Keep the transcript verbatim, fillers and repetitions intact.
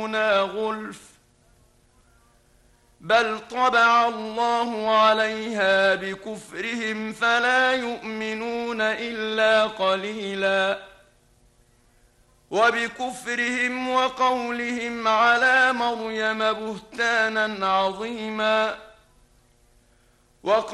غلف بل طبع الله عليها بكفرهم فلا يؤمنون إلا قليلا وبكفرهم وقولهم على مريم بهتانا عظيما.